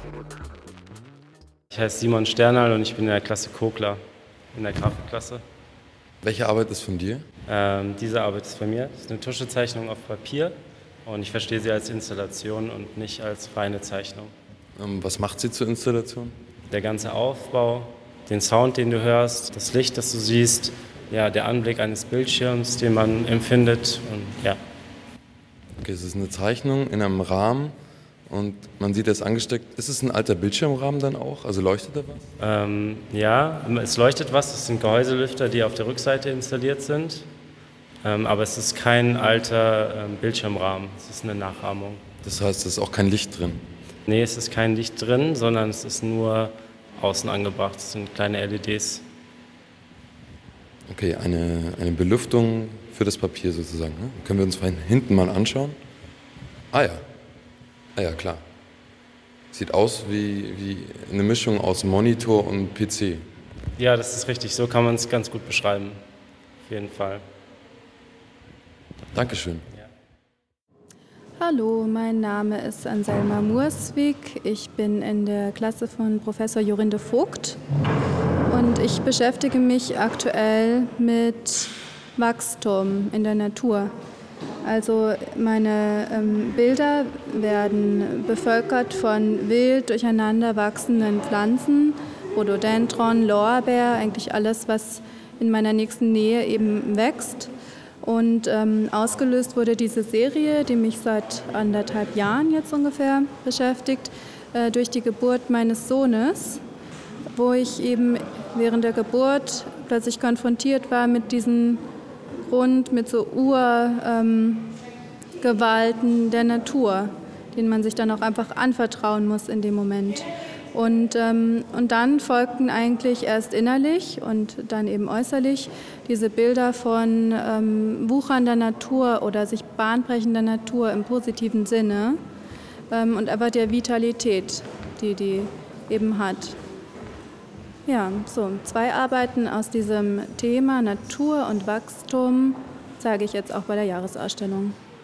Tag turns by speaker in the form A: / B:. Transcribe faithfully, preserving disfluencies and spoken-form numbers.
A: Ich heiße Simon Sternal und ich bin in der Klasse Kokler, in der Grafikklasse.
B: Welche Arbeit ist von dir?
A: Ähm, diese Arbeit ist von mir. Das ist eine Tuschezeichnung auf Papier und ich verstehe sie als Installation und nicht als reine Zeichnung.
B: Ähm, was macht sie zur Installation?
A: Der ganze Aufbau, den Sound, den du hörst, das Licht, das du siehst, ja, der Anblick eines Bildschirms, den man empfindet und ja.
B: Okay, es ist eine Zeichnung in einem Rahmen und man sieht, er ist angesteckt. Ist es ein alter Bildschirmrahmen dann auch? Also leuchtet da was?
A: Ähm, ja, es leuchtet was, das sind Gehäuselüfter, die auf der Rückseite installiert sind, ähm, aber es ist kein alter ähm, Bildschirmrahmen, es ist eine Nachahmung.
B: Das heißt, es ist auch kein Licht drin?
A: Nee, es ist kein Licht drin, sondern es ist nur außen angebracht, es sind kleine L E Ds.
B: Okay, eine, eine Belüftung für das Papier sozusagen. Ne? Können wir uns von hinten mal anschauen? Ah ja, ah ja, klar. Sieht aus wie, wie eine Mischung aus Monitor und P C.
A: Ja, das ist richtig, so kann man es ganz gut beschreiben, auf jeden Fall.
B: Dankeschön.
A: Ja.
C: Hallo, mein Name ist Anselma Murswig. Ich bin in der Klasse von Professor Jorinde Vogt und ich beschäftige mich aktuell mit Wachstum in der Natur. Also meine ähm, Bilder werden bevölkert von wild durcheinander wachsenden Pflanzen, Rhododendron, Lorbeer, eigentlich alles, was in meiner nächsten Nähe eben wächst. Und ähm, ausgelöst wurde diese Serie, die mich seit anderthalb Jahren jetzt ungefähr beschäftigt, äh, durch die Geburt meines Sohnes, wo ich eben während der Geburt plötzlich konfrontiert war mit diesen Grund, mit so Urgewalten ähm, der Natur, denen man sich dann auch einfach anvertrauen muss in dem Moment. Und, ähm, und dann folgten eigentlich erst innerlich und dann eben äußerlich diese Bilder von ähm, wuchernder Natur oder sich bahnbrechender Natur im positiven Sinne ähm, und einfach der Vitalität, die die eben hat. Ja, so zwei Arbeiten aus diesem Thema Natur und Wachstum zeige ich jetzt auch bei der Jahresausstellung.